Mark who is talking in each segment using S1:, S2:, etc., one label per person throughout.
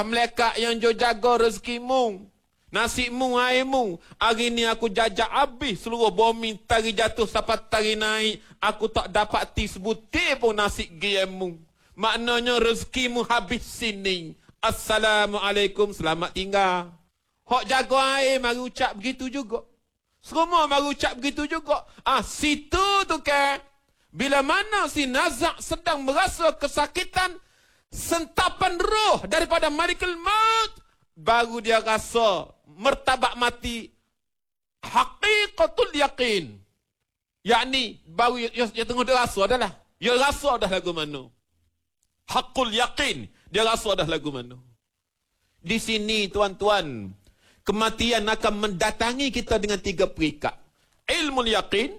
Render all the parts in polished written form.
S1: Malaikat yang jo jaga rezekimu, nasimu, airmu. Hari ni aku jajak habis seluruh bumi, tari jatuh sampai tari naik. Aku tak dapat sebutir pun nasi giamu. Maknanya rezekimu habis sini. Assalamualaikum, selamat tinggal. Hok jaga air mari ucap begitu juga. Semua mari ucap begitu juga. Situ tu kan. Bila mana si Nazak sedang merasa kesakitan, sentapan roh daripada Malikul Maut, baru dia rasa martabat mati haqiqatul yaqin. Yakni baru dia tengok dia rasa adalah. Dia rasa dah lagu mana. Haqqul yaqin. Dia rasa dah lagu mana. Di sini tuan-tuan, kematian akan mendatangi kita dengan 3 perikat. Ilmul yaqin,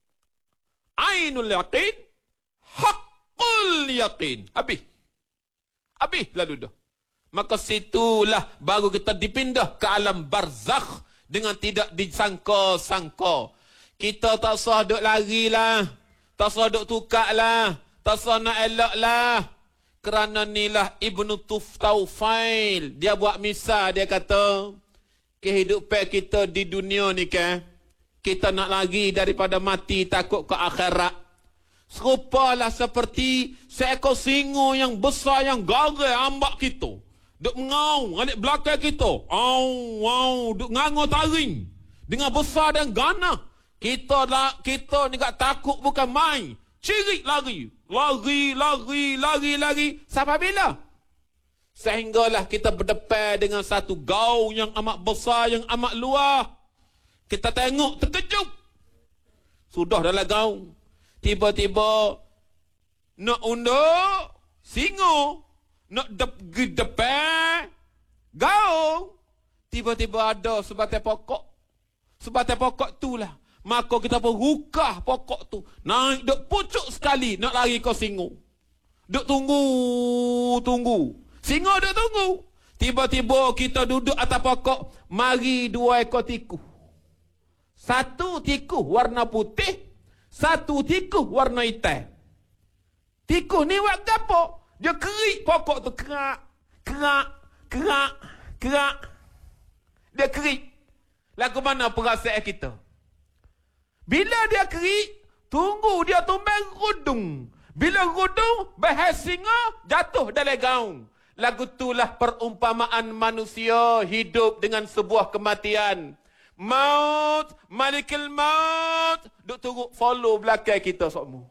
S1: ainul yaqin, haqqul yaqin. Habis lalu dah. Maka situlah baru kita dipindah ke alam barzakh dengan tidak disangka-sangka. Kita tak sah duk lari lah, tak sah duk tukar lah, tak sah nak elok lah. Kerana inilah Ibnu Tuftaufil, dia buat misal, dia kata, kehidupan kita di dunia ni kan, kita nak lari daripada mati takut ke akhirat. Serupalah seperti seekor singa yang besar yang garai ambak kita. Duk mengaung alik belakang kita. Duk ngangur taring. Dengan besar dan ganah. Kita ni tak takut bukan main. Cirik lari. Lari. Sampai bila? Sehinggalah kita berdepan dengan satu gaung yang amat besar, yang amat luas. Kita tengok terkejut. Sudah dalam gaung. Tiba-tiba nak unduk singa, nak depan gaung. Tiba-tiba ada sebatai pokok. Sebatai pokok itulah. Maka kita pun rukah pokok tu. Naik duk pucuk sekali nak lari ke singa. Duk tunggu. Singa duk tunggu. Tiba-tiba kita duduk atas pokok. Mari 2 ekor tikus. Satu tikus warna putih, satu tikus warna hitam. Tikus ni buat apa? Dia kerik pokok tu. Kerak. Dia kerik. Lagu mana perasaan kita? Bila dia kerik, tunggu dia tumbang rudung. Bila rudung, bahas singa jatuh dalam gaung. Lagu itulah perumpamaan manusia hidup dengan sebuah kematian. Maut, Malikul Maut, duk turut follow belakang kita semua.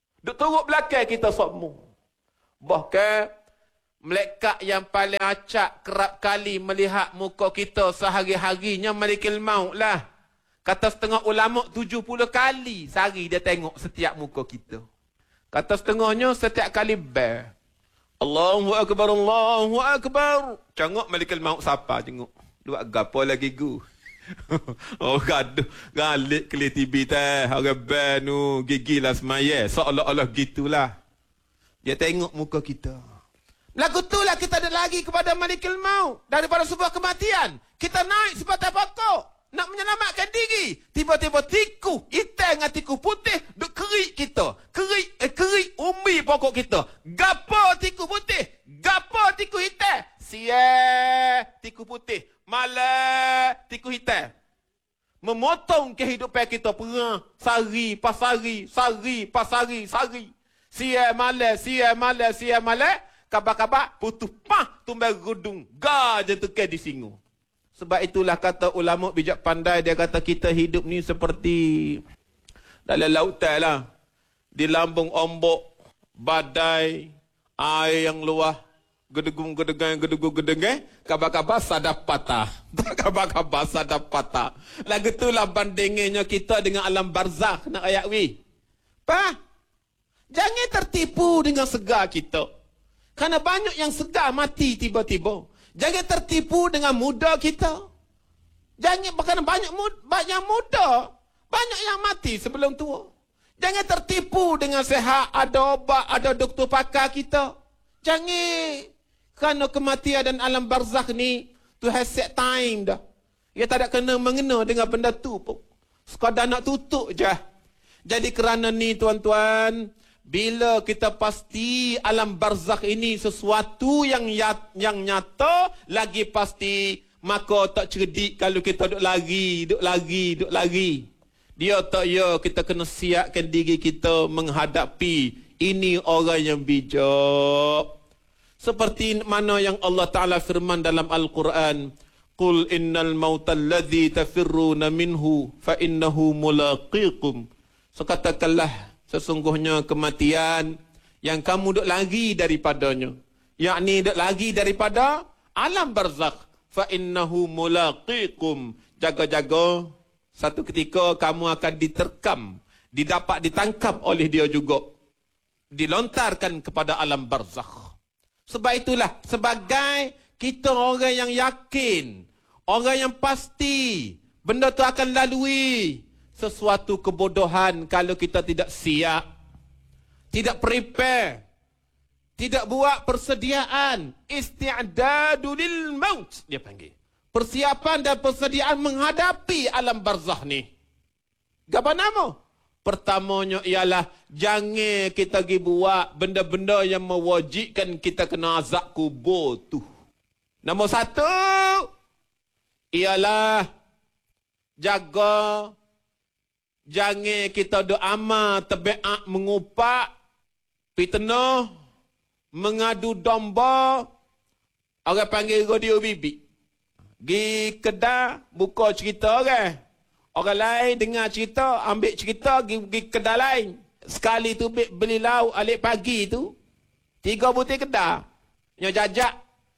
S1: Bahkan malaikat yang paling acak kerap kali melihat muka kita sehari-harinya Malikul Maut lah. Kata setengah ulama 70 kali sehari dia tengok setiap muka kita. Kata setengahnya setiap kali ber. Allahu Akbar, Allahu Akbar. Tengok Malikul Maut siapa tengok. Dua gapo lagi gu. Gaduh. Galik keli TV teh. Orang ber nu gigi lah semaya. Seolah-olah gitulah. Dia tengok muka kita. Lagu itulah kita ada lagi kepada Malikul Maut. Daripada sebuah kematian. Kita naik sebatai pokok. Nak menyelamatkan diri. Tiba-tiba tikus hitam dengan tikus putih duk kerik kita. Kerik umbi pokok kita. Gapo tikus putih? Gapo tikus hitam? Tikus putih. Malah tikus hitam. Memotong kehidupan kita perang. Sari pasari. Sia malah. Kabar-kabar putus pah tumbang rudung. Gajah tukar di singa. Sebab itulah kata ulama bijak pandai, dia kata kita hidup ni seperti dalam lautan lah. Di lambung ombak, badai, air yang luas, gedegung-gedegang, kabar-kabar sadap patah. Lagu itulah bandingannya kita dengan alam barzakh nak ayat wi. Jangan tertipu dengan segar kita. Kerana banyak yang segar mati tiba-tiba. Jangan tertipu dengan muda kita. Jangan, bahkan banyak muda. Banyak yang mati sebelum tua. Jangan tertipu dengan sehat, ada obat, ada doktor pakar kita. Jangan. Kerana kematian dan alam barzakh ni, Tuhan set time dah. Dia tak ada kena mengena dengan benda tu pun. Sekadar nak tutup je. Jadi kerana ni tuan-tuan, Bila kita pasti alam barzakh ini sesuatu yang nyata, lagi pasti, maka tak cerdik kalau kita duk lari. Dia tak ya kita kena siapkan diri kita menghadapi ini orang yang bijak. Seperti mana yang Allah Ta'ala firman dalam Al-Quran, Qul innal mauta alladhi tafirruna minhu fa innahu mulaqikum. So katakanlah, sesungguhnya kematian yang kamu duk lari daripadanya, yakni duk lari daripada alam barzakh, fa innahu mulaqikum. Jaga-jaga, satu ketika kamu akan diterkam, ditangkap oleh dia juga, dilontarkan kepada alam barzakh. Sebab itulah, sebagai kita orang yang yakin, orang yang pasti, benda tu akan lalui, sesuatu kebodohan kalau kita tidak siap, tidak prepare, tidak buat persediaan. Isti'dadu lil maut, dia panggil. Persiapan dan persediaan menghadapi alam barzakh ni. Apa nama? Pertamanya ialah jangan kita pergi buat benda-benda yang mewajibkan kita kena azab kubur tu. Nombor satu ialah jaga, jangan kita duk amal tabiat mengupak, fitnah, mengadu domba. Orang panggil radio bibi. Gi kedai, buka cerita orang. Orang lain dengar cerita, ambil cerita, gi kedai lain. Sekali tu beli lauk alik pagi tu, 3 butir kedai. Yang jajak.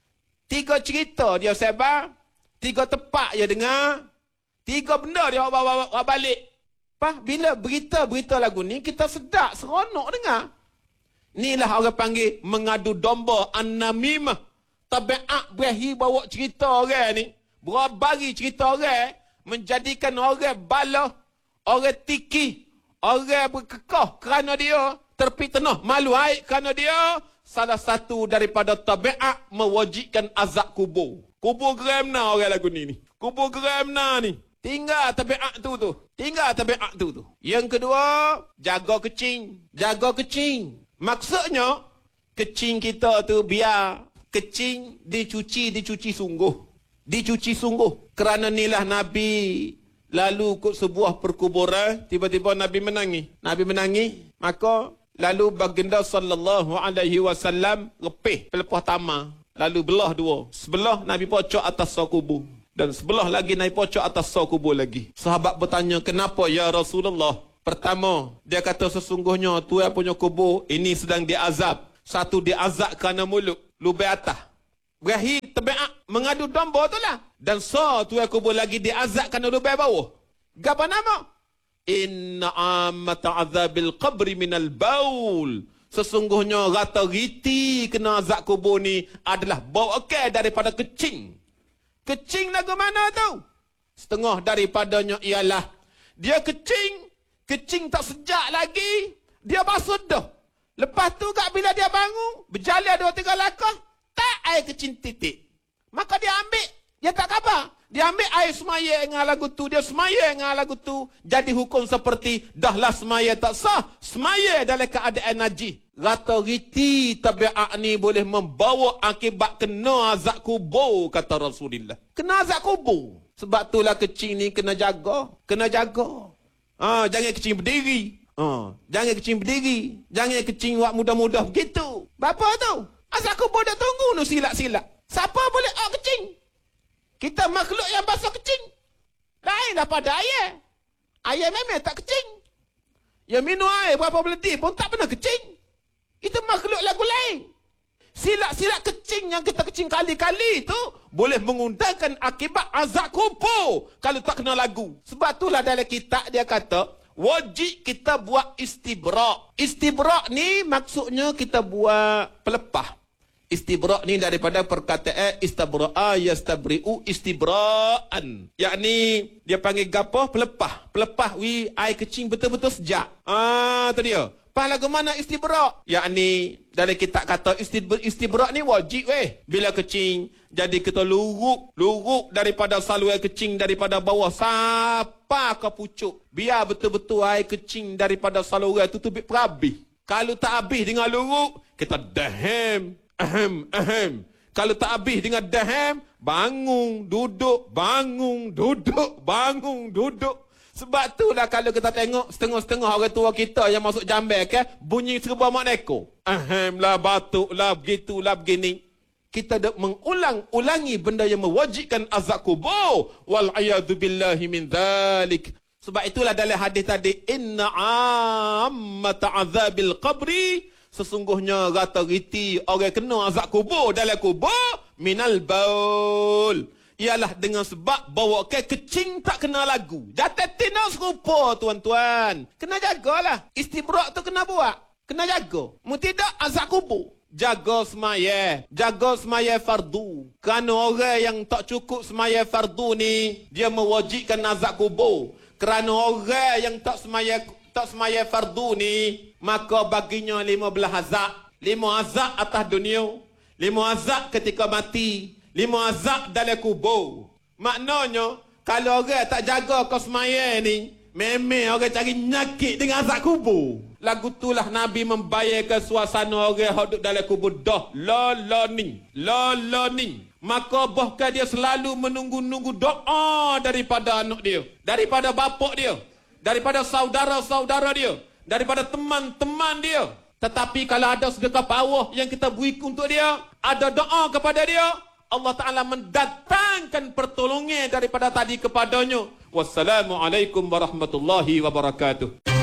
S1: 3 cerita dia sebar, 3 tepak dia dengar, 3 benda dia bawa balik. Bila berita lagu ni, kita sedap, seronok dengar. Inilah orang panggil mengadu domba, an-namimah. Tabiat berahi bawa cerita orang ni. Berbagi cerita orang, menjadikan orang bala, orang tiki, orang berkekah kerana dia terfitnah, malu aib kerana dia. Salah satu daripada tabiat mewajibkan azab kubur. Kubur geramna orang lagu ni. Kubur geramna ni. Tinggal tabiat tu. Tinggal tabiat tu. Yang kedua, jaga kecing. Jaga kecing. Maksudnya, kecing kita tu biar kecing dicuci sungguh. Dicuci sungguh. Kerana inilah Nabi lalu ke sebuah perkuburan, tiba-tiba Nabi menangis. Maka lalu baginda sallallahu alaihi wasallam pelepah tamar. Lalu belah 2. Sebelah Nabi pocok atas kubur. Dan sebelah lagi Nabi pocok atas kubur lagi. Sahabat bertanya, kenapa ya Rasulullah? Pertama, dia kata sesungguhnya tuan punya kubur ini sedang diazab. Satu diazab kerana mulut, lubang atas. Berahi tabiat mengadu domba tu lah. Dan tuan kubur lagi diazab kerana lubang bawah. Apa nama? Inna ammata azabil qabri minal baul. Sesungguhnya rata-riti kena azab kubur ni adalah bau okey daripada kecing. Kecing lagu mana tu? Setengah daripadanya ialah dia kecing tak sejak lagi, dia basuh dah. Lepas tu bila dia bangun, berjalan 2-3 langkah, tak air kecing titik. Maka dia ambil, dia tak khabar. Dia ambil air semaya dengan lagu tu, dia semaya dengan lagu tu. Jadi hukum seperti dahlah semaya tak sah, semaya dalam keadaan najis. Rata-riti tabiat ni boleh membawa akibat kena azab kubur, kata Rasulullah. Kena azab kubur. Sebab itulah kecing ni kena jaga. Jangan kecing berdiri. Jangan kecing berdiri. Jangan kecing buat mudah-mudah begitu. Bapa tu? Azab kubur dah tunggu nu silap-silap. Siapa boleh kecing? Kita makhluk yang basuh kecing. Lain daripada ayah. Ayah memang tak kecing. Yang minum air berapa beledih pun tak pernah kecing. Itu makhluk lagu lain. Silap-silap kecing yang kita kecing kali-kali itu boleh mengundangkan akibat azab kubur kalau tak kena lagu. Sebab itulah dalam kitab dia kata, wajib kita buat istibrak. Istibrak ni maksudnya kita buat pelepah. Istibrak ni daripada perkataan istabra'a yastabri'u istibra'an. Yakni dia panggil gapah pelepah. Pelepah air kecing betul-betul sejak. Tu dia. Lagu mana istibrak? Yakni dari kitab kata istibrak ni wajib bila kecing. Jadi kita luruk daripada saluran kecing daripada bawah sampai ke pucuk. Biar betul-betul air kecing daripada saluran tu tubik perhabis. Kalau tak habis dengan luruk, kita dahem. Ahem. Kalau tak habis dengan dahem, bangun, duduk, bangun, duduk, bangun, duduk. Sebab itulah kalau kita tengok setengah-setengah orang tua kita yang masuk jambil ke, bunyi serba mak neko. Ahem lah, batuk lah, begitulah, begini. Kita dah mengulang-ulangi benda yang mewajibkan azab kubur. Wal'ayadu billahi min dhalik. Sebab itulah dalam hadis tadi, inna ammata azabil qabri, sesungguhnya rata-riti orang kena azab kubur dalam kubur minal baul, ialah dengan sebab bawa kecing tak kena lagu. Jatuh tina serupa tuan-tuan. Kena jagalah. Istibrak tu kena buat. Kena jaga. Mu tidak azab kubur. Jaga semaya fardu. Kerana orang yang tak cukup semaya fardu ni, dia mewajibkan azab kubur. Kerana orang yang tak semaya fardu ni, maka baginya 15 azab. 5 azab atas dunia, 5 azab ketika mati, 5 azab dalam kubur. Maknanya, kalau orang tak jaga kau semaya ni, memang orang cari nyakit dengan azab kubur. Lagu itulah Nabi membayangkan suasana orang yang duduk dalam kubur. Dah, loloning. Maka bahkan dia selalu menunggu-nunggu doa daripada anak dia, daripada bapak dia, daripada saudara-saudara dia, daripada teman-teman dia. Tetapi kalau ada sedekah bawah yang kita beri untuk dia, ada doa kepada dia, Allah Ta'ala mendatangkan pertolongan daripada tadi kepadanya. Wassalamualaikum warahmatullahi wabarakatuh.